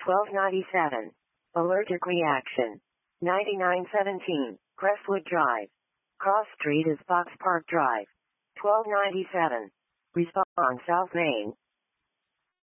1297. Allergic reaction. 9917. Crestwood Drive. Cross Street is Fox Park Drive. 1297. Response South Main.